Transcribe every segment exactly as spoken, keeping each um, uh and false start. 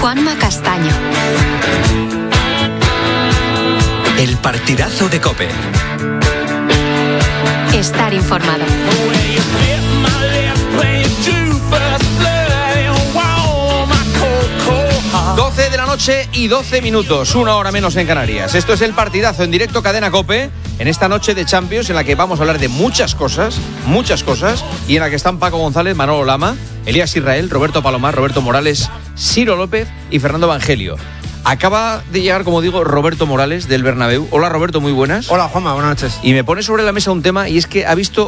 Juanma Castaño. El partidazo de COPE. Estar informado. doce de la noche y doce minutos, una hora menos en Canarias. Esto es el partidazo en directo Cadena COPE, en esta noche de Champions en la que vamos a hablar de muchas cosas, muchas cosas, y en la que están Paco González, Manolo Lama, Elías Israel, Roberto Palomar, Roberto Morales, Ciro López y Fernando Evangelio. Acaba de llegar, como digo, Roberto Morales del Bernabéu. Hola Roberto, muy buenas. Hola Juanma, buenas noches. Y me pone sobre la mesa un tema, y es que ha visto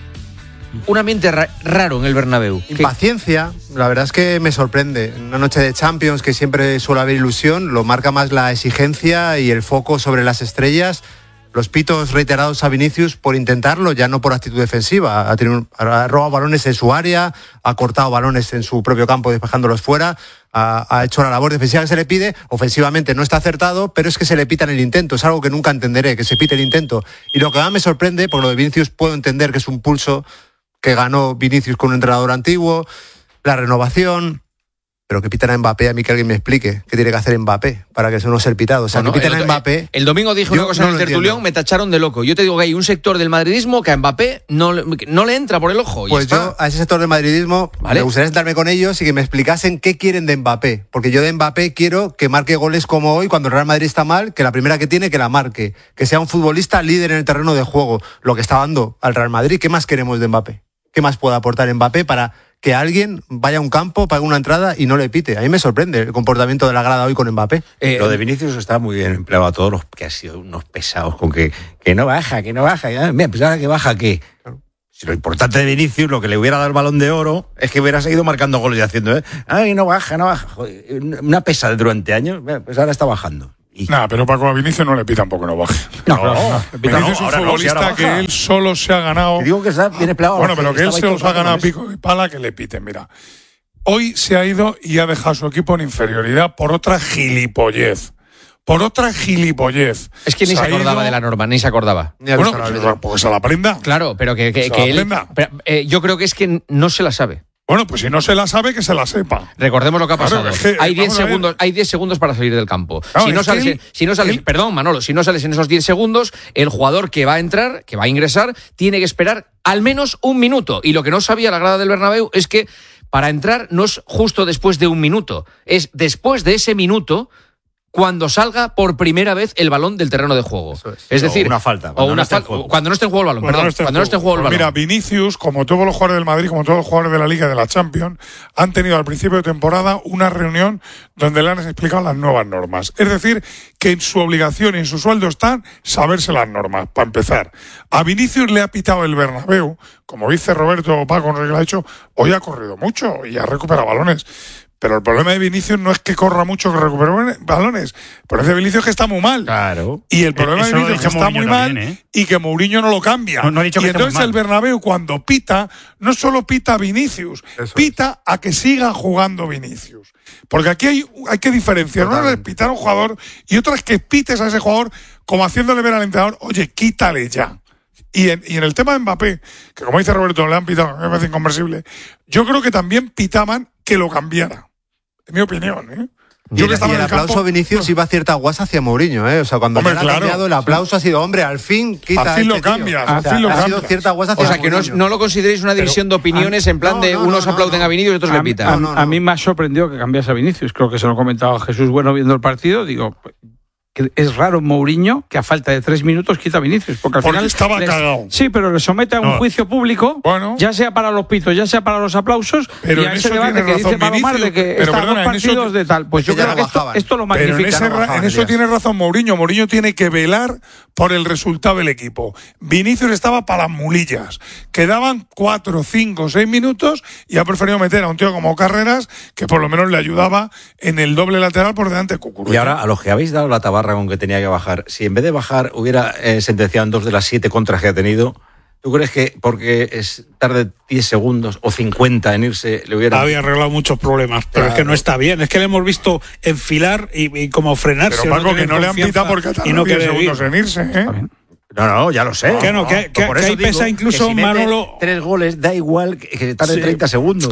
un ambiente ra- raro en el Bernabéu. Impaciencia, la verdad es que me sorprende. Una noche de Champions que siempre suele haber ilusión, lo marca más la exigencia y el foco sobre las estrellas. Los pitos reiterados a Vinicius por intentarlo, ya no por actitud defensiva. Ha, tenido, ha robado balones en su área, ha cortado balones en su propio campo despejándolos fuera, ha, ha hecho la labor defensiva que se le pide. Ofensivamente no está acertado, pero es que se le pita en el intento. Es algo que nunca entenderé, que se pite el intento. Y lo que más me sorprende, por lo de Vinicius puedo entender que es un pulso que ganó Vinicius con un entrenador antiguo, la renovación, pero que pitan a Mbappé, a mí que alguien me explique qué tiene que hacer Mbappé para que eso no sea el pitado. O sea, bueno, que pitan el, a Mbappé. El domingo dije una cosa no en el tertulión, entiendo. me tacharon de loco. Yo te digo que hay un sector del madridismo que a Mbappé no, no le entra por el ojo. Pues yo a ese sector del madridismo ¿vale? Me gustaría sentarme con ellos y que me explicasen qué quieren de Mbappé. Porque yo de Mbappé quiero que marque goles como hoy, cuando el Real Madrid está mal, que la primera que tiene que la marque. Que sea un futbolista líder en el terreno de juego. Lo que está dando al Real Madrid. ¿Qué más queremos de Mbappé? ¿Qué más puede aportar Mbappé para que alguien vaya a un campo, pague una entrada y no le pite? A mí me sorprende el comportamiento de la grada hoy con Mbappé. Eh, Lo de Vinicius está muy bien empleado a todos los que han sido unos pesados con que, que no baja, que no baja. Ya, mira, pues ahora que baja, ¿qué? Claro. Si lo importante de Vinicius, lo que le hubiera dado el Balón de Oro, es que hubiera seguido marcando goles y haciendo, ¿eh? Ay, no baja, no baja. Joder, una pesa durante años, pues ahora está bajando. Y... Nada, pero Paco, a Vinicius no le pita tampoco no baje. No, no, no. Vinicius no, es un ahora futbolista no, si que él solo se ha ganado. Te digo que está bien empleado. Bueno, pero que él se los ha ganado a pico y pala que le piten. Mira, hoy se ha ido y ha dejado a su equipo en inferioridad por otra gilipollez. Por otra gilipollez. Es que ni se, se acordaba ido... de la norma, ni se acordaba. Ni bueno, pues, pues se la aprenda. Claro, pero que, que, que él. Pero, eh, yo creo que es que no se la sabe. Bueno, pues si no se la sabe, que se la sepa. Recordemos lo que ha pasado. Claro, es que, hay diez segundos, hay diez segundos para salir del campo. Claro, si no sales, él, si no sales, él, perdón, Manolo, si no sales en esos diez segundos, el jugador que va a entrar, que va a ingresar, tiene que esperar al menos un minuto. Y lo que no sabía la grada del Bernabéu es que para entrar no es justo después de un minuto, es después de ese minuto cuando salga por primera vez el balón del terreno de juego. Es. es decir, o una falta. O una no falta cuando no esté en juego el balón, cuando perdón. No esté cuando no esté en juego el balón. Mira, Vinicius, como todos los jugadores del Madrid, como todos los jugadores de la Liga y de la Champions, han tenido al principio de temporada una reunión donde le han explicado las nuevas normas. Es decir, que en su obligación y en su sueldo están saberse las normas, para empezar. A Vinicius le ha pitado el Bernabéu, como dice Roberto Paco, no sé qué le ha hecho, hoy ha corrido mucho y ha recuperado balones. Pero el problema de Vinicius no es que corra mucho, que recupere balones. El problema de Vinicius es que está muy mal. Claro. Y el problema de Vinicius es que está muy mal también, ¿eh? Y que Mourinho no lo cambia. No, no he dicho y que entonces el Bernabéu, cuando pita, no solo pita a Vinicius, Eso pita es. a que siga jugando Vinicius. Porque aquí hay, hay que diferenciar. Una es pitar a un jugador y otra es que pites a ese jugador como haciéndole ver al entrenador, oye, quítale ya. Y en, y en el tema de Mbappé, que como dice Roberto, le han pitado, me parece inconversible, yo creo que también pitaban que lo cambiara. En mi opinión, ¿eh? Yo y, que estaba y el, el aplauso a Vinicius iba cierta guasa hacia Mourinho, ¿eh? O sea, cuando hombre, le ha claro. cambiado el aplauso ha sido, hombre, al fin quita así este lo cambia, tío. así o sea, lo ha cambia. sido cierta guasa hacia O sea, que no, no lo consideréis una división Pero, de opiniones a, en plan no, de no, unos no, aplauden no, no. a Vinicius y otros a, le pitan. A, no, no. a mí me ha sorprendido que cambiase a Vinicius. Creo que se lo comentaba Jesús Bueno viendo el partido. Digo, que es raro Mourinho que a falta de tres minutos quita a Vinicius. Porque al porque final estaba les, cagado. Sí, pero le somete a un no. juicio público, bueno. ya sea para los pitos, ya sea para los aplausos, pero y a ese debate que razón, dice Palomar de que pero están perdona, dos partidos eso, de tal. Pues yo creo que esto, esto lo magnifica. Pero en, ese, no bajaban, en eso tiene razón Mourinho. Mourinho tiene que velar por el resultado del equipo. Vinicius estaba para las mulillas. Quedaban cuatro, cinco, seis minutos y ha preferido meter a un tío como Carreras que por lo menos le ayudaba en el doble lateral por delante de Cucurella. Y ahora, a los que habéis dado la tabarra con que tenía que bajar, si en vez de bajar hubiera eh, sentenciado en dos de las siete contras que ha tenido, ¿tú crees que porque es tarde diez segundos o cincuenta en irse le hubiera...? Había arreglado muchos problemas, pero claro. es que no está bien. Es que le hemos visto enfilar y, y como frenarse. Pero Paco, no que no le han pitado porque ha tardado diez segundos en irse, ¿eh? No, no, ya lo sé. Que no, que, que, que ahí pesa incluso si Manolo... tres goles, da igual que, que tarde sí. treinta segundos.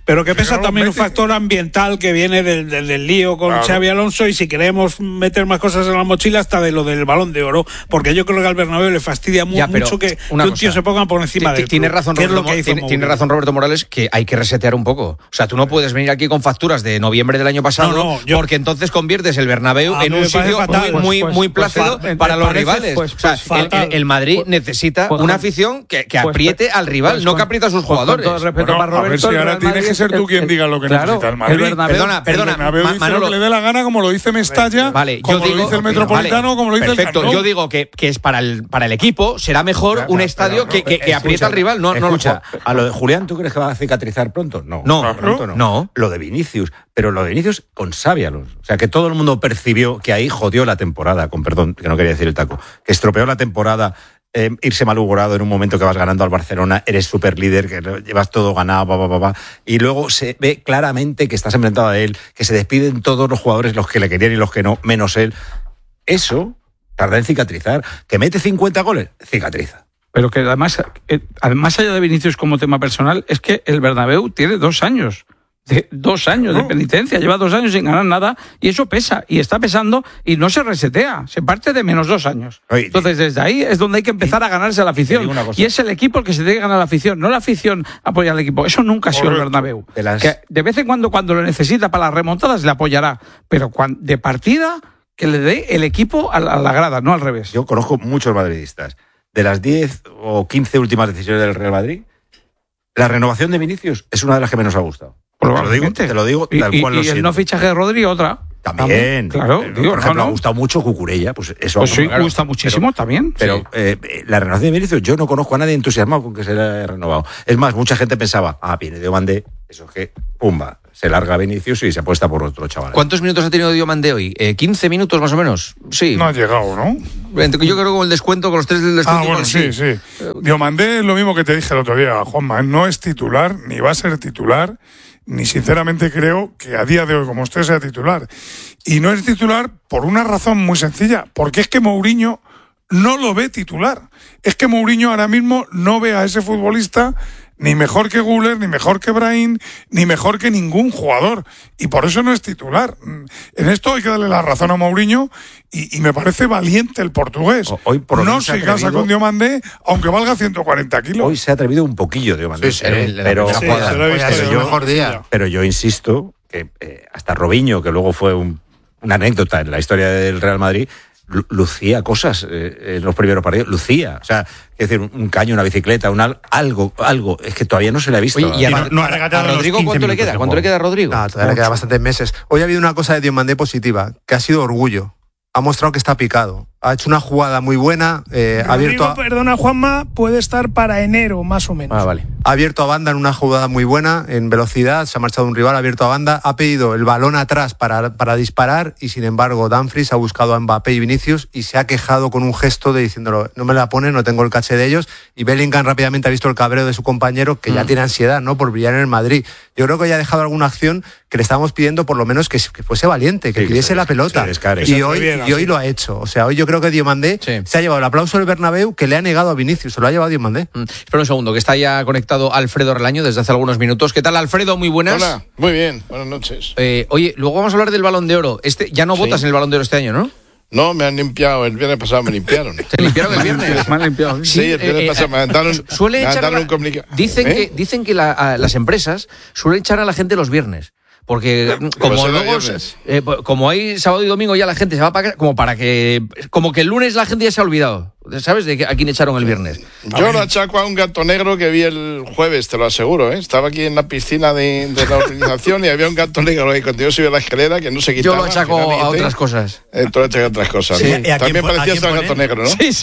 Pero que pesa no también mete. un factor ambiental que viene del, del, del lío con Claro. Xabi Alonso, y si queremos meter más cosas en la mochila, hasta de lo del Balón de Oro, porque yo creo que al Bernabéu le fastidia mu- Ya, pero mucho que, una que un cosa. tío se ponga por encima Ti- del tiene club, razón que es Roberto, lo que Mo- hizo tiene, tiene Mourinho. razón Roberto Morales, que hay que resetear un poco. O sea, tú no puedes venir aquí con facturas de noviembre del año pasado, No, no, yo- porque entonces conviertes el Bernabéu A en mí un me parece sitio fatal. muy, muy, Pues- muy pues- plácido pues, para me los parece, rivales. pues- o sea, pues el, fatal. el- el Madrid Pues- necesita pues una con- afición que, que pues- apriete al rival, pues no con- que apriete a sus pues con jugadores. todo respeto Bueno, para a ver Roberto, si el ahora Real tienes Madrid que ser es tú el- quien el- diga lo que claro, necesita el Madrid. el Bernabéu- Perdona, perdona, El Bernabéu Ma- dice Manolo. lo que le dé la gana, como lo dice Mestalla, Vale, como yo digo, lo dice el Metropolitano, vale, como lo dice perfecto. el Camp Nou. Yo digo que, que es para el para el equipo será mejor un estadio que, que, que aprieta al rival, no, no Escucha, lo- a lo de Julián, ¿tú crees que va a cicatrizar pronto? No, No, pronto no. no. Lo de Vinicius, pero lo de Vinicius con Xabi Alonso. O sea, que todo el mundo percibió que ahí jodió la temporada, con perdón, que no quería decir el taco, que estropeó la temporada. Eh, irse malhumorado en un momento que vas ganando al Barcelona, eres super líder, que lo llevas todo ganado, pa, pa, pa, pa, y luego se ve claramente que estás enfrentado a él, que se despiden todos los jugadores, los que le querían y los que no, menos él. Eso tarda en cicatrizar. Que mete cincuenta goles, cicatriza. Pero que además, eh, más allá de Vinicius como tema personal, es que el Bernabéu tiene dos años. De dos años de penitencia, lleva dos años sin ganar nada, y eso pesa, y está pesando, y no se resetea, se parte de menos dos años. Oye, Entonces, desde ahí es donde hay que empezar a ganarse a la te afición. digo una cosa. Y es el equipo el que se tiene que ganar a la afición, no la afición apoya al equipo. Eso nunca ha sido el Correcto. Bernabéu. De las- Que de vez en cuando, cuando lo necesita para las remontadas, le apoyará, pero cuan- de partida, que le dé el equipo a la, a la grada, no al revés. Yo conozco muchos madridistas. De las diez o quince últimas decisiones del Real Madrid, la renovación de Vinicius es una de las que menos ha gustado. Te lo digo, Probablemente. te lo digo Y, tal y- cual lo y el siento. no fichaje de Rodri, otra. También. Claro, Eh, digo, por ejemplo, no, ha no. gustado mucho Cucurella, pues eso. Pues sí, claro. gusta muchísimo también. Pero Sí. eh, la renovación de Vinicius, yo no conozco a nadie entusiasmado con que se le haya renovado. Es más, mucha gente pensaba, ah, viene Diomandé, eso es que, pumba, se larga Vinicius y se apuesta por otro chaval. ¿Cuántos minutos ha tenido Diomandé hoy? Eh, ¿quince minutos más o menos? Sí. No ha llegado, ¿no? Entre- Yo creo que con el descuento, con los tres del descuento. Ah, bueno, igual sí, sí. Diomandé es lo mismo que te dije el otro día, Juanma. No es titular, ni va a ser titular, ni sinceramente creo que a día de hoy, como usted, sea titular. Y no es titular por una razón muy sencilla, porque es que Mourinho no lo ve titular. Es que Mourinho ahora mismo no ve a ese futbolista ni mejor que Güler, ni mejor que Brahim, ni mejor que ningún jugador. Y por eso no es titular. En esto hay que darle la razón a Mourinho y, y me parece valiente el portugués. O- hoy por lo no menos se se ha casa atrevido- con Diomandé, aunque valga ciento cuarenta kilos. Hoy se ha atrevido un poquillo Diomandé. Sí, sí, en la pero, primera Sí, jugada. se lo he Hoy visto ha sido yo. su mejor día. pero yo insisto que eh, hasta Robinho, que luego fue un- una anécdota en la historia del Real Madrid, lu- lucía cosas eh, en los primeros partidos, lucía, o sea, es decir, un, un caño, una bicicleta, un al- algo, algo, es que todavía no se le ha visto. Oye, y a, no- Rod- no ha a- regateado a los Rodrigo quince ¿cuánto le minutos queda? de ¿Cuánto le juego. queda a Rodrigo? Ah, todavía le queda bastantes meses. Hoy ha habido una cosa de Diomandé positiva, que ha sido orgullo. Ha mostrado que está picado. Ha hecho una jugada muy buena, eh, ha abierto Rodrigo, a, perdona Juanma, puede estar para enero más o menos. Ah, vale. ha abierto a banda en una jugada muy buena, en velocidad, se ha marchado un rival, ha abierto a banda, ha pedido el balón atrás para, para disparar y sin embargo Dumfries ha buscado a Mbappé y Vinicius y se ha quejado con un gesto de diciéndolo, no me la ponen, no tengo el caché de ellos, y Bellingham rápidamente ha visto el cabreo de su compañero que ya Mm. tiene ansiedad, ¿no?, por brillar en el Madrid. Yo creo que ya ha dejado alguna acción que le estábamos pidiendo por lo menos que, que fuese valiente, que Sí, que pidiese se- la que pelota. se descare. Y Que se hoy, atreviera, y hoy sí. lo ha hecho. O sea, hoy yo creo que Diomandé Sí. se ha llevado el aplauso del Bernabéu que le ha negado a Vinicius, se lo ha llevado Diomandé. Mm, Espera un segundo, que está ya conectado Alfredo Relaño desde hace algunos minutos. ¿Qué tal, Alfredo? Muy buenas. Hola, muy bien, buenas noches. Eh, oye, luego vamos a hablar del Balón de Oro. Este, ya no Sí. votas en el Balón de Oro este año, ¿no? No, me han limpiado, el viernes pasado me limpiaron. ¿Te limpiaron el viernes? Me han limpiado. Sí, el viernes eh, eh, pasado me mandaron, suele me echar mandaron a la- un comunicado. Dicen ¿Eh? que, dicen que la- a las empresas suelen echar a la gente los viernes. Porque mm, como Pues era luego viernes. eh, po- como hay sábado y domingo ya la gente se va para casa, como para que como que el lunes la gente ya se ha olvidado, ¿sabes? De que a quién echaron el viernes. Yo lo achaco a un gato negro que vi el jueves, te lo aseguro, ¿eh? Estaba aquí en la piscina de, de la organización y había un gato negro ahí cuando yo subí a la escalera que no se Yo quitaba. lo achaco a finalmente. otras cosas. Eh, tú lo achacas a otras cosas. Sí. ¿no? ¿Y a quién También po- a parecía quién ser gato ponen? negro, ¿no? Sí, sí.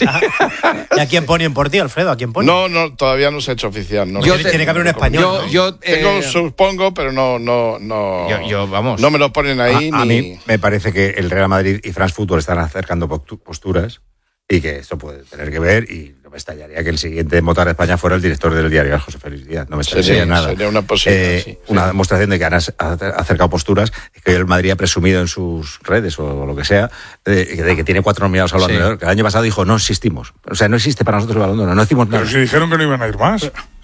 ¿Y a quién ponen por ti, Alfredo? ¿A quién ponen? No, no, todavía no se ha hecho oficial. No, Yo No, te- Tiene que haber un español. Yo, ¿no? yo, Tengo, eh, supongo, pero no, no, no. Yo- yo, vamos. No me lo ponen ahí a, a ni. mí me parece que el Real Madrid y France Football están acercando postu- posturas y que esto puede tener que ver, y no me estallaría que el siguiente en votar a España fuera el director del diario, José Félix Díaz. No me estallaría Sería- nada. sería una posibilidad, Eh, sí, una sí. demostración de que han as- ha acercado posturas, es que el Madrid ha presumido en sus redes o lo que sea, de, de que tiene cuatro nominados al Balón Sí. de Oro, que el año pasado dijo no existimos. O sea, no existe para nosotros el Balón de Oro, no decimos nada. Pero si dijeron que no iban a ir más.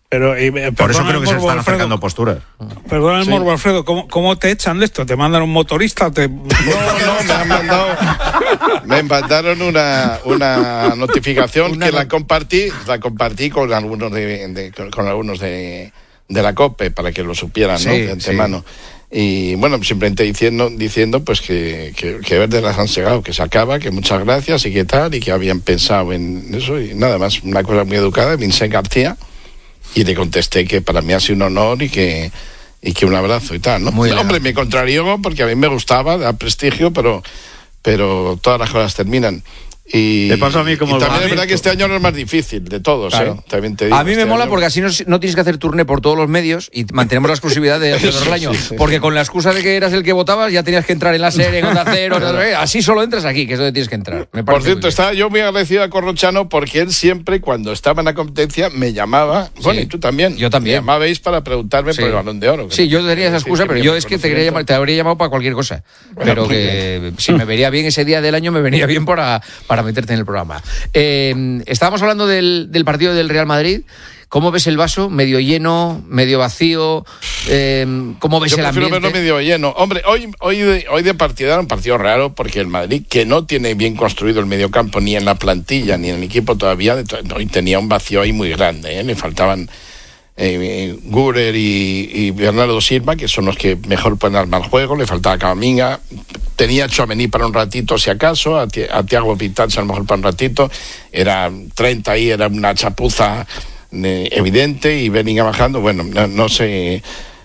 Pero, y, eh, Por eso creo que se morbo, están Alfredo, acercando posturas. Perdona el Sí. morbo, Alfredo, ¿cómo, ¿cómo te echan de esto? ¿Te mandan un motorista? Te... No, no, me han mandado, me mandaron una, una notificación Una que no- la compartí, la compartí con algunos de, de- con, con algunos de, de la COPE para que lo supieran, ¿no? Sí, De antemano. Y bueno, simplemente diciendo, diciendo pues que, que, que Verde las han llegado, que se acaba, que muchas gracias y que tal, y que habían pensado en eso, y nada más, una cosa muy educada, Vincent García, y le contesté que para mí ha sido un honor y que y que un abrazo y tal, ¿no? Muy No, hombre, me contrarió porque a mí me gustaba, da prestigio, pero pero todas las cosas terminan. Y, Te pasa a mí como y el también es Madrid. verdad que este año no es más difícil de todos, Claro. ¿eh? También te digo, A mí me este mola año- porque así no, no tienes que hacer turné por todos los medios y mantenemos la exclusividad de alrededor del año. Sí, sí, Porque sí. con la excusa de que eras el que votabas ya tenías que entrar en la serie, en Onda Cero, eh, así solo entras aquí, que es donde tienes que entrar. Me Por parece cierto, muy bien. estaba yo muy agradecido a Corrochano porque él siempre, cuando estaba en la competencia, me llamaba. Bueno, Sí. y tú también. Yo también. Me llamabais para preguntarme Sí. por el Balón de Oro. Sí, yo tenía esa excusa, Sí, pero sí, yo mi es que te, quería llamar, conocimiento. te habría llamado para cualquier cosa. Pero muy que si me vería bien ese día del año, me venía bien para, para meterte en el programa. Eh, estábamos hablando del, del partido del Real Madrid. ¿Cómo ves el vaso? ¿Medio lleno? ¿Medio vacío? Eh, ¿Cómo ves Yo el prefiero ambiente? verlo medio lleno. Hombre, hoy, hoy, de, hoy de partido era un partido raro porque el Madrid, que no tiene bien construido el mediocampo ni en la plantilla ni en el equipo todavía, de to- hoy tenía un vacío ahí muy grande, ¿eh? Le faltaban eh, Gurer y, y Bernardo Silva, que son los que mejor pueden armar el juego, le faltaba Camavinga, tenía a Tchouaméni para un ratito si acaso, a, Ti- a Thiago Pintas a lo mejor para un ratito, era treinta ahí, era una chapuza eh, evidente, y Bellingham bajando, bueno, no, no sé...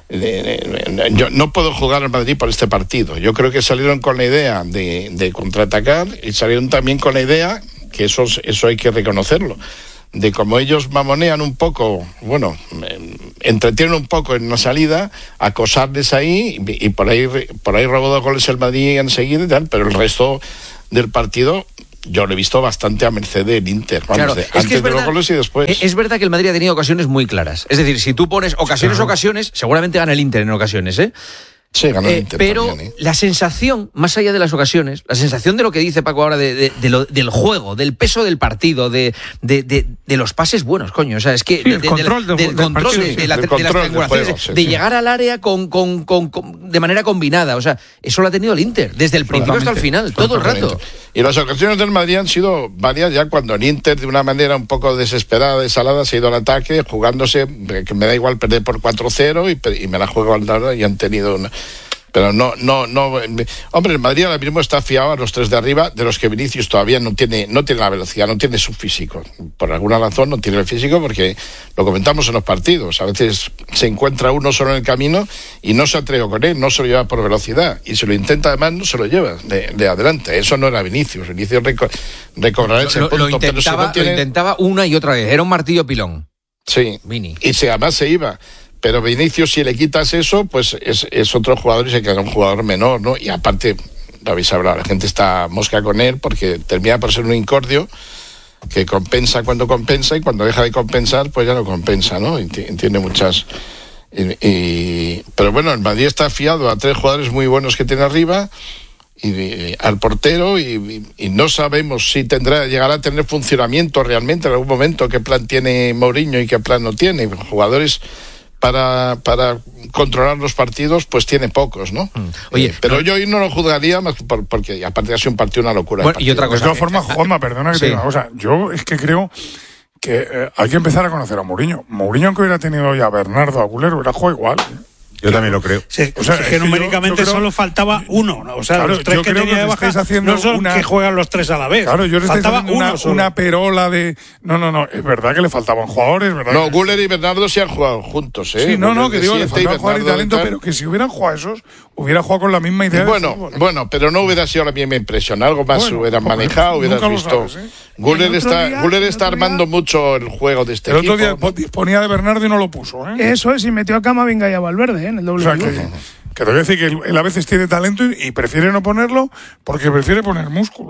Eh, yo no puedo jugar al Madrid por este partido. Yo creo que salieron con la idea de, de contraatacar y salieron también con la idea, que eso, eso hay que reconocerlo, de como ellos mamonean un poco, bueno, eh, entretienen un poco en la salida, acosarles ahí y, y por ahí por ahí robó dos goles el Madrid enseguida y tal, pero el resto del partido yo lo he visto bastante a merced del Inter, vamos, Claro, de- es que antes es de los verdad, goles y después. es- es verdad que el Madrid ha tenido ocasiones muy claras. Es decir, si tú pones ocasiones, ocasiones, seguramente gana el Inter en ocasiones, ¿eh? Sí, ganó el Eh, Inter pero también, ¿eh? la sensación, más allá de las ocasiones, la sensación de lo que dice Paco ahora de, de- de lo- del juego, del peso del partido, de, de, de- de los pases buenos, coño. O sea, es que Sí, el de- de- control del- del del control partido, de, sí, de la- del de las control del triangulaciones, juego, sí, de sí. llegar al área con, con- con- con- de manera combinada. O sea, eso lo ha tenido el Inter, desde el principio hasta el final, todo el rato. Y las ocasiones del Madrid han sido varias ya cuando el Inter, de una manera un poco desesperada, desalada, se ha ido al ataque, jugándose, que me da igual perder por cuatro cero y, pe- y me la juego al lado y han tenido una... Pero no, no, no. Hombre, el Madrid ahora mismo está fiado a los tres de arriba, de los que Vinicius todavía no tiene, no tiene la velocidad, no tiene su físico. Por alguna razón no tiene el físico porque lo comentamos en los partidos. A veces se encuentra uno solo en el camino y no se atreve con él, no se lo lleva por velocidad. Y si lo intenta además no se lo lleva de, de adelante. Eso no era Vinicius. Vinicius reco recobrará ese Lo, punto. lo pero si intentaba, no tiene... lo intentaba una y otra vez. Era un martillo pilón. Sí. Vini. Y si además se iba. Pero Vinicius, si le quitas eso, pues es, es otro jugador y se queda un jugador menor, ¿no? Y aparte, lo habéis hablado, la gente está mosca con él porque termina por ser un incordio que compensa cuando compensa y cuando deja de compensar, pues ya no compensa, ¿no? Y t- tiene muchas... Y, y- pero bueno, el Madrid está fiado a tres jugadores muy buenos que tiene arriba y, y al portero y, y- y no sabemos si tendrá llegará a tener funcionamiento realmente en algún momento, qué plan tiene Mourinho y qué plan no tiene. Jugadores para, para controlar los partidos, pues tiene pocos, ¿no? Oye, Eh, pero no- yo hoy no lo juzgaría más que por- porque aparte ha sido un partido una locura. el Bueno, y partido. otra De cosa. todas formas, Juanma, perdona que te Sí. diga una cosa. Yo es que creo que eh, hay que empezar a conocer a Mourinho. Mourinho, aunque hubiera tenido ya a Bernardo, a Gulero, hubiera jugado igual. Yo también lo creo. Sí, O sea, es es que que yo- numéricamente yo creo- solo faltaba uno, ¿no? O sea, Claro, los tres yo que creo tenía que de le estáis baja haciendo no son una- que juegan los tres a la vez. Claro, yo le estoy faltaba haciendo una, uno solo. una perola de... No, no, no, es verdad que le faltaban jugadores, ¿verdad? No, que- Guller y Bernardo se han jugado juntos, ¿eh? Sí, no, no, Guller que de digo, le siete y faltaban jugadores de Bernardo talento, tal. pero que si hubieran jugado esos, hubiera jugado con la misma idea. de Bueno, fútbol. bueno, pero no hubiera sido la misma impresión. Algo más Bueno, hubieran porque manejado, hubieras nunca lo visto. sabes, ¿eh? Guller El otro está, día- Guller el está otro día- armando mucho el juego de este El otro equipo. día po- disponía de Bernardo y no lo puso, ¿eh? Eso es, y metió a Camavinga y a Valverde, ¿eh? En el O doble sea, que, pivote. que te voy a decir que él, él a veces tiene talento y, y prefiere no ponerlo porque prefiere poner músculo.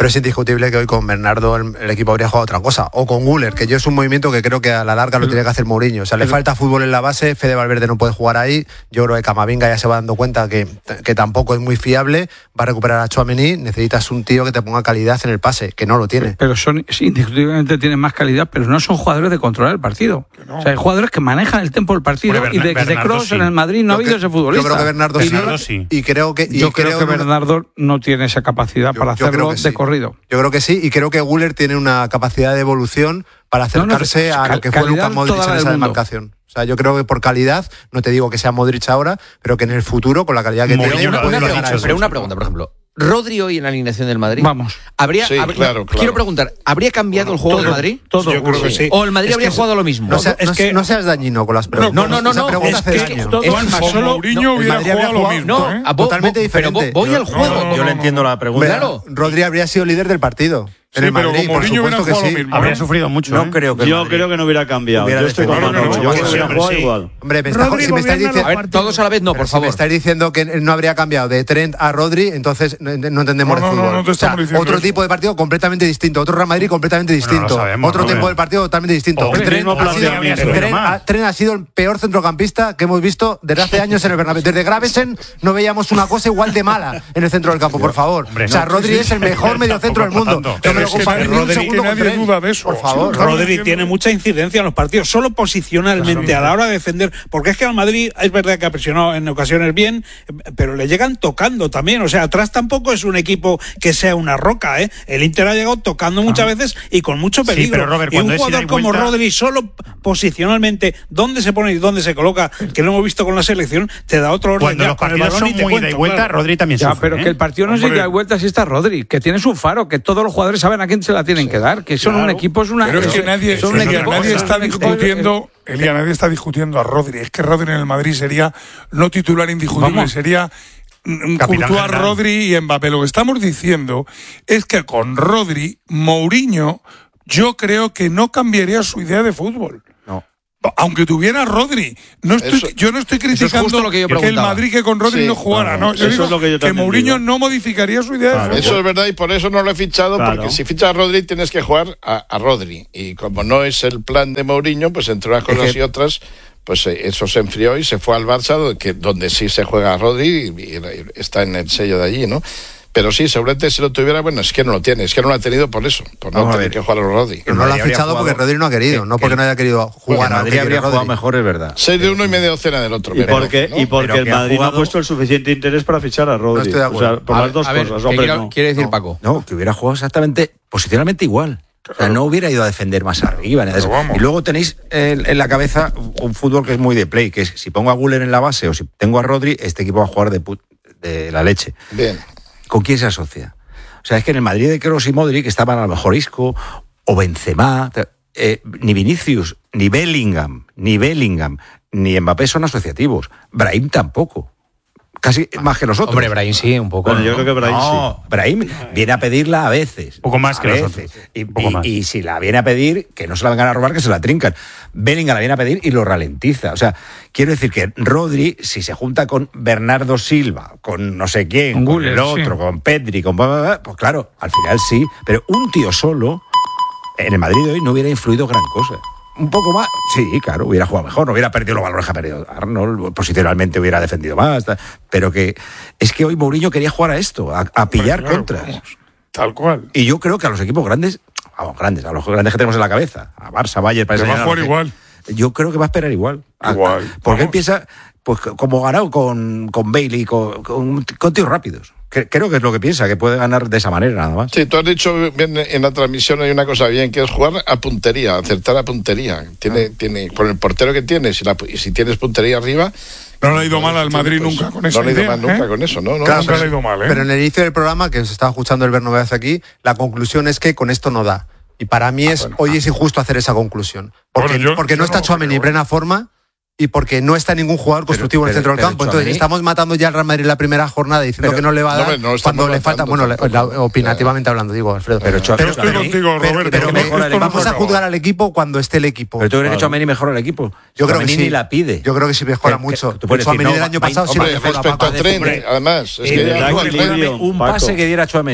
Pero es indiscutible que hoy con Bernardo el, el equipo habría jugado otra cosa. O con Güler, que yo es un movimiento que creo que a la larga lo tiene que hacer Mourinho. O sea, le falta fútbol en la base, Fede Valverde no puede jugar ahí. Yo creo que Camavinga ya se va dando cuenta que, que tampoco es muy fiable. Va a recuperar a Tchouaméni. Necesitas un tío que te ponga calidad en el pase, que no lo tiene. Pero son, sí, indiscutiblemente tienen más calidad, pero no son jugadores de controlar el partido. No. O sea, hay jugadores que manejan el tempo del partido. Bueno, y de que Kroos sí. en el Madrid no yo ha habido que, ese futbolista. Yo creo que Bernardo, Bernardo sí. sí. Y creo que, y yo creo, creo que Bernardo no tiene esa capacidad yo, para hacerlo sí. de corrido. Yo creo que sí, y creo que Güler tiene una capacidad de evolución para acercarse no, no, a lo que fue Luka Modric en esa demarcación. O sea, yo creo que por calidad, no te digo que sea Modric ahora, pero que en el futuro, con la calidad que Mourinho tiene... Una, una pregunta, pero una pregunta, por ejemplo. Rodri hoy en la alineación del Madrid. Vamos. ¿Habría, sí, habría, claro, claro. Quiero preguntar, ¿habría cambiado bueno, el juego todo, del Madrid? Todo. Yo creo que sí. ¿O el Madrid es habría que jugado lo mismo? No, sea, no, no, que, no seas dañino con las preguntas. No, no, no. no, no es que daño. todo Juanma, solo Mourinho no, hubiera jugado lo mismo. No, ¿eh? a bo, totalmente bo, diferente. Pero voy al juego. No, no, no, yo le entiendo la pregunta. Claro. Rodri habría sido líder del partido. Sí, en el pero Madrid, con Mourinho hubiera jugado sí. lo mismo. Habría sufrido mucho. No ¿eh? creo que Yo creo que no hubiera cambiado. Hubiera yo estoy con defendido, Manolo. no, Yo no, creo que hubiera no, jugado sí. igual. Hombre, me está, si me estáis diciendo... A ver, todos a la vez no, por si favor. me estáis diciendo que no habría cambiado de Trent a Rodri, entonces no, no entendemos no, el no, fútbol. no te estamos o sea, diciendo otro eso. tipo de partido completamente distinto, otro Real Madrid completamente distinto, Bueno, lo sabemos, otro ¿no? tiempo del partido totalmente distinto. Hombre, Trent, mismo ha sido, planteamiento. Trent, ha, Trent ha sido el peor centrocampista que hemos visto desde hace años en el Bernabéu. Desde Gravesen no veíamos una cosa igual de mala en el centro del campo, por favor. Hombre, o sea, no, Rodri sí, es el mejor mediocentro del mundo. No Pero me lo es que compares ni un Rodri, segundo que con nadie Trent. duda de eso. Por favor. Rodri tiene mucha incidencia en los partidos, solo posicionalmente a la hora de defender, porque es que al Madrid es verdad que ha presionado en ocasiones bien, pero le llegan tocando también, o sea, atrás tampoco es un equipo que sea una roca, ¿eh? El Inter ha llegado tocando muchas ah. veces y con mucho peligro. Sí, pero Robert, y un cuando jugador es como vuelta... Rodri, solo posicionalmente, dónde se pone y dónde se coloca, que lo hemos visto con la selección, te da otro orden. Cuando ya, los partidos son muy ida y vuelta, claro. Rodri también ya, sufre. Pero ¿eh? que el partido no es ida y vuelta si está Rodri, que tiene su faro, que todos los jugadores saben a quién se la tienen que dar, que son claro. un equipo, es una... Pero es que nadie, son un Elia, equipo, nadie está un equipo, discutiendo, Elia, nadie está discutiendo a Rodri. Es que Rodri en el Madrid sería no titular indiscutible, Vamos. sería Courtois, Rodri y Mbappé. Lo que estamos diciendo es que con Rodri, Mourinho, yo creo que no cambiaría su idea de fútbol. No. Aunque tuviera Rodri, no estoy, Eso, yo no estoy criticando lo que, yo que el Madrid que con Rodri sí, no jugara, claro, no. Yo eso digo es lo que, yo que Mourinho digo. no modificaría su idea Claro. de Eso fútbol. es verdad y por eso no lo he fichado, Claro. porque si fichas a Rodri tienes que jugar a, a Rodri. Y como no es el plan de Mourinho, pues entre unas cosas es que... y otras, pues eh, eso se enfrió y se fue al Barça, donde, que, donde sí se juega a Rodri y, y está en el sello de allí, ¿no? Pero sí, seguramente si lo tuviera, bueno, es que no lo tiene, es que no lo ha tenido por eso, por no Vamos a tener ver. que jugar a Rodri. Pero no lo ha fichado porque Rodri no ha querido, no porque no haya querido jugar el a Madrid habría jugado Rodri. mejor, es verdad. Seis de uno y media docena del otro. Y pero, porque, ¿no? y porque Pero el que ha Madrid no jugado- ha puesto el suficiente interés para fichar a Rodri. No estoy de acuerdo. O sea, por A las ver, dos a ver, cosas. ¿qué Hombre, quiere, no. quiere decir No, Paco? No, que hubiera jugado exactamente, posicionalmente igual. O sea, no hubiera ido a defender más arriba. Ni y luego tenéis en, en la cabeza un fútbol que es muy de play, que es si pongo a Güler en la base o si tengo a Rodri, este equipo va a jugar de, put- de la leche. Bien. ¿Con quién se asocia? O sea, es que en el Madrid de Kroos y Modric estaban a lo mejor Isco o Benzema, eh, ni Vinicius, ni Bellingham, ni Bellingham, ni Mbappé son asociativos. Brahim tampoco. Casi más que nosotros. Hombre, Brahim sí, un poco. Bueno, ¿no? yo creo que Brahim No, sí. Brahim viene a pedirla a veces. Poco más a que veces. nosotros. Y, Poco y- más. y si la viene a pedir, que no se la vengan a robar, que se la trincan. Bellingham la viene a pedir y lo ralentiza. O sea, quiero decir que Rodri, si se junta con Bernardo Silva, con no sé quién, Con con, Güler, el otro, sí. con Pedri, con... pues claro, al final sí. Pero un tío solo, en el Madrid de hoy, no hubiera influido gran cosa. Un poco más, sí, claro, hubiera jugado mejor, no hubiera perdido los valores que ha perdido Arnold, posicionalmente hubiera defendido más, tal, pero que es que hoy Mourinho quería jugar a esto, a, a pillar Claro, contras. vamos, tal cual. Y yo creo que a los equipos grandes, vamos, grandes, a los grandes que tenemos en la cabeza, a Barça, Bayern, para Pero va a jugar enseñar igual. Yo creo que va a esperar igual. Igual, Porque vamos. él piensa, pues como ganado con, con Bailey, con, con, con tíos rápidos. Que- Creo que es lo que piensa, que puede ganar de esa manera nada más. Sí, tú has dicho bien en la transmisión hay una cosa bien, que es jugar a puntería, acertar a puntería. Tiene, Ah. tiene, con el portero que tienes y, la, y si tienes puntería arriba... No le ha ido mal al Madrid pues, nunca con esa No le ha ido idea, mal nunca ¿eh? con eso, ¿no? no Claro, Nunca le ha ido mal, ¿eh? Pero en el inicio del programa, que se estaba escuchando el Bernabéu hacia aquí, la conclusión es que con esto no da. Y para mí es, bueno. hoy es injusto hacer esa conclusión. Porque, Bueno, yo- porque yo no está no Tchouaméni en creo, ¿eh? plena forma y porque no está ningún jugador constructivo pero- en el centro del pero campo. Entonces Tchouaméni- estamos matando ya al Real Madrid en la primera jornada diciendo Pero- que no le va a No, dar hombre, no lo estamos cuando le falta, matando bueno, le- tampoco. la- opinativamente hablando, digo, Alfredo. Pero Tchouaméni- Yo estoy contigo, pero- Roberto. pero que que esto no se vamos a acabó. juzgar al equipo cuando esté el equipo. Pero tú crees que Tchouaméni mejora el equipo. Yo creo que Tchouaméni sí. ni la pide. Yo creo que sí mejora Que- que- mucho. tú puedes decir, Tchouaméni no, del año va- pasado sí Hombre, mejora, respecto a Paco. Trent, Hombre, además, es Eh, que ya ¿verdad no que hay- recuérdame Paco. un pase que diera Tchouaméni,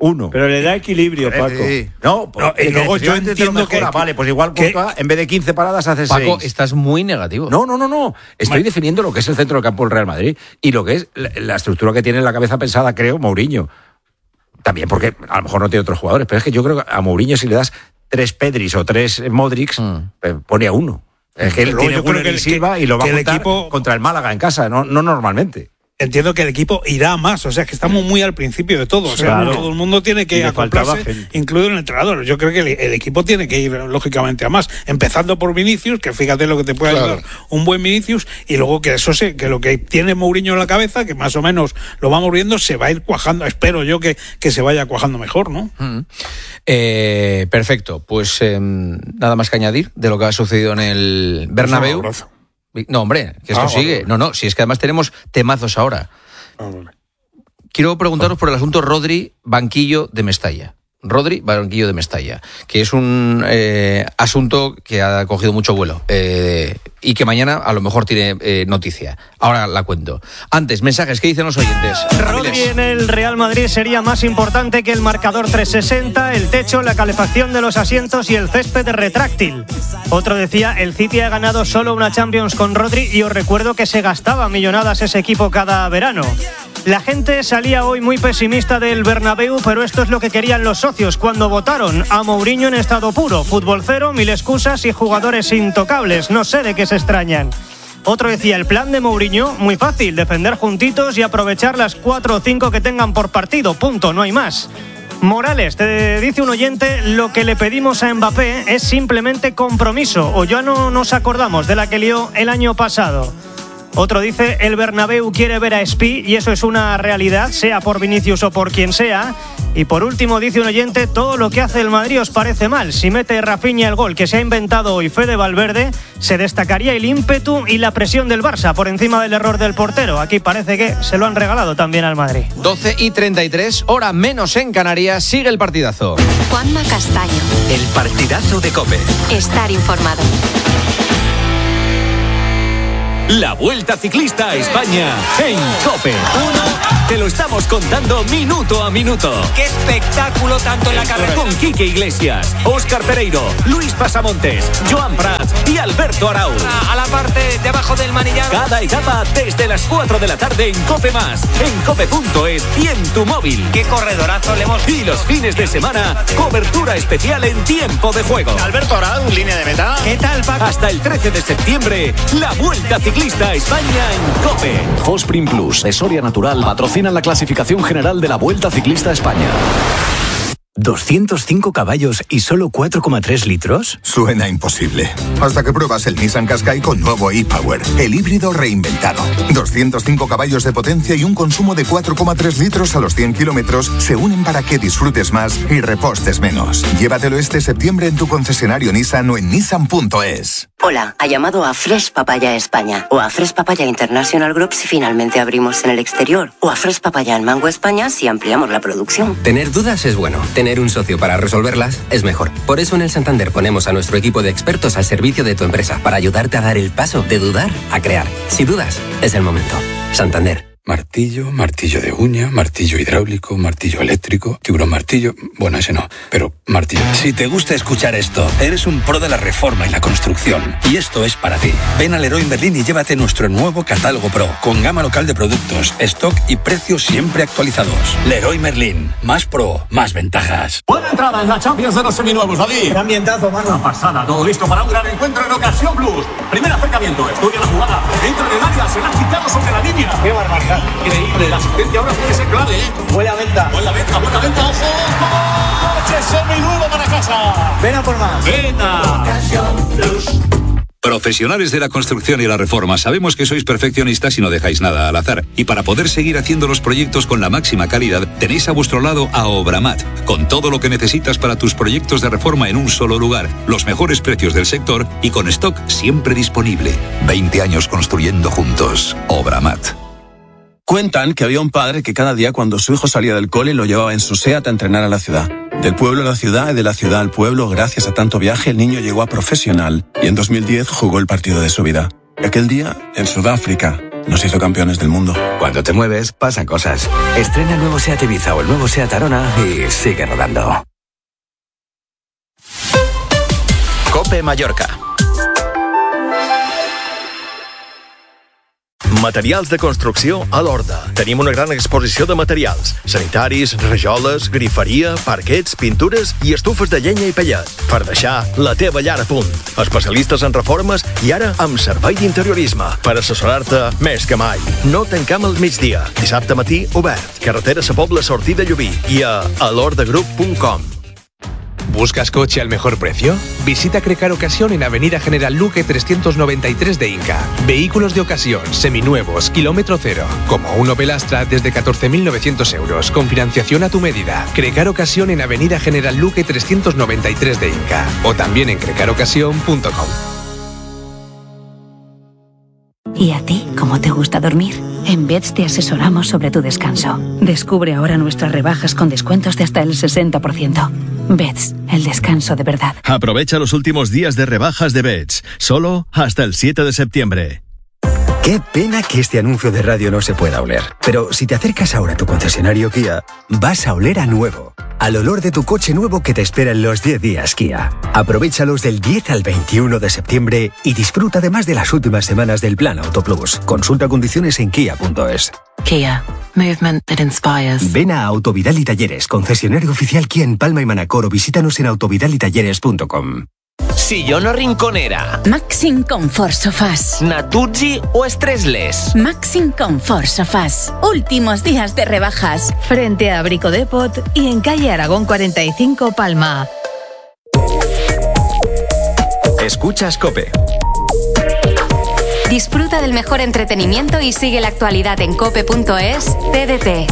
Uno. Pero le da equilibrio, Paco. Sí. No, no y luego yo entiendo que, vale, pues igual que, Courtois, en vez de quince paradas hace seis. Paco, estás muy negativo. No, no, no, no. Estoy vale. definiendo lo que es el centro del campo del Real Madrid y lo que es la, la estructura que tiene en la cabeza pensada, creo, Mourinho. También porque a lo mejor no tiene otros jugadores, pero es que yo creo que a Mourinho si le das tres Pedris o tres Modrics, mm. pone a uno. Es que él tiene Gunnar y Silva y lo va a juntar equipo... contra el Málaga en casa, no, no normalmente. Entiendo que el equipo irá más, o sea, que estamos muy al principio de todo, o sea, claro. todo el mundo tiene que acoplarse, incluido el entrenador. Yo creo que el, el equipo tiene que ir, lógicamente, a más, empezando por Vinicius, que fíjate lo que te puede claro. ayudar un buen Vinicius, y luego que eso sí, que lo que tiene Mourinho en la cabeza, que más o menos lo vamos viendo, se va a ir cuajando, espero yo que, que se vaya cuajando mejor, ¿no? Mm. Eh, perfecto, pues eh, nada más que añadir de lo que ha sucedido en el Bernabéu. Pues No, hombre, que esto ah, sigue. Vale. No, no, si es que además tenemos temazos ahora. Ah, vale. Quiero preguntaros por el asunto Rodri, banquillo de Mestalla. Rodri, banquillo de Mestalla, que es un eh, asunto que ha cogido mucho vuelo eh, y que mañana a lo mejor tiene eh, noticia. Ahora la cuento. Antes, mensajes, ¿qué dicen los oyentes? Rodri en el Real Madrid sería más importante que el marcador trescientos sesenta, el techo, la calefacción de los asientos y el césped retráctil. Otro decía, el City ha ganado solo una Champions con Rodri y os recuerdo que se gastaba millonadas ese equipo cada verano. La gente salía hoy muy pesimista del Bernabéu, pero esto es lo que querían los socios cuando votaron a Mourinho en estado puro. Fútbol cero, mil excusas y jugadores intocables. No sé de qué se extrañan. Otro decía, el plan de Mourinho, muy fácil, defender juntitos y aprovechar las cuatro o cinco que tengan por partido. Punto, no hay más. Morales, te dice un oyente, lo que le pedimos a Mbappé es simplemente compromiso, o ya no nos acordamos de la que lió el año pasado. Otro dice, el Bernabéu quiere ver a Espi y eso es una realidad, sea por Vinicius o por quien sea. Y por último dice un oyente, todo lo que hace el Madrid os parece mal. Si mete Rafinha el gol que se ha inventado hoy Fede Valverde, se destacaría el ímpetu y la presión del Barça por encima del error del portero. Aquí parece que se lo han regalado también al Madrid. doce y treinta y tres, hora menos en Canarias, sigue el partidazo. Juanma Castaño. El partidazo de COPE. Estar informado. La Vuelta Ciclista a España en COPE. Uno, te lo estamos contando minuto a minuto. ¡Qué espectáculo tanto en la carretera! Con Quique Iglesias, Óscar Pereiro, Luis Pasamontes, Joan Prats y Alberto Arau. A, a la parte de abajo del manillar. Cada etapa desde las cuatro de la tarde en COPE Más, en cope punto es y en tu móvil. ¡Qué corredorazo le hemos! Y los fines de semana, cobertura especial en tiempo de juego. Alberto Arau, línea de meta. ¿Qué tal, Paco? Hasta el trece de septiembre, la Vuelta Ciclista a España en COPE. Fosprin Plus, de Soria Natural, patrocinan la clasificación general de la Vuelta Ciclista a España. ¿doscientos cinco caballos y solo cuatro coma tres litros? Suena imposible. Hasta que pruebas el Nissan Qashqai con nuevo e-Power, el híbrido reinventado. doscientos cinco caballos de potencia y un consumo de cuatro coma tres litros a los cien kilómetros se unen para que disfrutes más y repostes menos. Llévatelo este septiembre en tu concesionario Nissan o en nissan punto es. Hola, ha llamado a Fresh Papaya España o a Fresh Papaya International Group si finalmente abrimos en el exterior o a Fresh Papaya en Mango España si ampliamos la producción. Tener dudas es bueno. Tener un socio para resolverlas es mejor. Por eso en el Santander ponemos a nuestro equipo de expertos al servicio de tu empresa para ayudarte a dar el paso de dudar a crear. Si dudas, es el momento. Santander. Martillo, martillo de uña, martillo hidráulico, martillo eléctrico, tiburón martillo... Bueno, ese no, pero martillo. Si te gusta escuchar esto, eres un pro de la reforma y la construcción. Y esto es para ti. Ven a Leroy Merlin y llévate nuestro nuevo catálogo Pro, con gama local de productos, stock y precios siempre actualizados. Leroy Merlin, más pro, más ventajas. Buena entrada en la Champions de los seminuevos, David. Qué ambientazo, mano. Una pasada, todo listo para un gran encuentro en Ocasión Plus. Primer acercamiento, estudia la jugada, entra en el área, se la han quitado sobre la línea. Qué barbaridad. Increíble, la asistencia ahora puede ser clave, ¿eh? Buena venta. Buena venta, buena venta, ojo. Coche seminuevo para casa. Ven a por más. Ven a Profesionales de la construcción y la reforma, sabemos que sois perfeccionistas y no dejáis nada al azar. Y para poder seguir haciendo los proyectos con la máxima calidad, tenéis a vuestro lado a Obramat, con todo lo que necesitas para tus proyectos de reforma en un solo lugar, los mejores precios del sector y con stock siempre disponible. veinte años construyendo juntos. Obramat. Cuentan que había un padre que cada día cuando su hijo salía del cole lo llevaba en su SEAT a entrenar a la ciudad. Del pueblo a la ciudad y de la ciudad al pueblo, gracias a tanto viaje, el niño llegó a profesional y en dos mil diez jugó el partido de su vida. Aquel día, en Sudáfrica, nos hizo campeones del mundo. Cuando te mueves, pasan cosas. Estrena el nuevo SEAT Ibiza o el nuevo SEAT Arona y sigue rodando. COPE Mallorca. Materials de construcció a l'Horta. Tenim una gran exposició de materials. Sanitaris, rajoles, griferia, parquets, pintures i estufes de llenya i pellet. Per deixar la teva llar a punt. Especialistes en reformes i ara amb servei d'interiorisme. Per assessorar-te més que mai. No tancam al migdia. Dissabte matí obert. Carretera Sa Pobla, sortida Llubí. I a alordagroup punt com. ¿Buscas coche al mejor precio? Visita Crecar Ocasión en Avenida General Luque trescientos noventa y tres de Inca. Vehículos de ocasión, seminuevos, kilómetro cero. Como un Opel Astra desde catorce mil novecientos euros, con financiación a tu medida. Crecar Ocasión en Avenida General Luque trescientos noventa y tres de Inca. O también en crecar ocasión punto com. ¿Y a ti cómo te gusta dormir? En Beds te asesoramos sobre tu descanso. Descubre ahora nuestras rebajas con descuentos de hasta el sesenta por ciento. Beds, el descanso de verdad. Aprovecha los últimos días de rebajas de Beds, solo hasta el siete de septiembre. Qué pena que este anuncio de radio no se pueda oler. Pero si te acercas ahora a tu concesionario Kia, vas a oler a nuevo. Al olor de tu coche nuevo que te espera en los diez días Kia. Aprovéchalos del diez al veintiuno de septiembre y disfruta además de las últimas semanas del Plan Auto Plus. Consulta condiciones en kia punto es. Kia. Movement that inspires. Ven a Autovidal y Talleres, concesionario oficial Kia en Palma y Manacor, o visítanos en autovidal y talleres punto com. Sillón o rinconera. Maxim Comfort Sofás. Natuzzi o Stressless. Maxim Comfort Sofás. Últimos días de rebajas. Frente a Brico Depot y en calle Aragón cuarenta y cinco, Palma. Escuchas COPE. Disfruta del mejor entretenimiento y sigue la actualidad en cope punto es. T D T.